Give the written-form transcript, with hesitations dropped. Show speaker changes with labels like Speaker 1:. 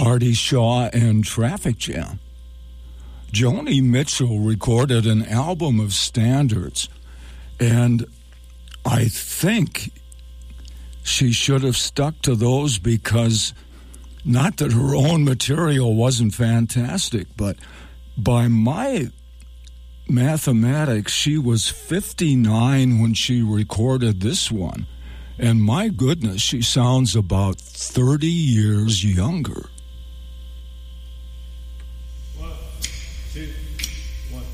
Speaker 1: Artie Shaw and Traffic Jam. Joni Mitchell recorded an album of standards, and I think she should have stuck to those, because not that her own material wasn't fantastic, but by my mathematics, she was 59 when she recorded this one. And my goodness, she sounds about 30 years younger.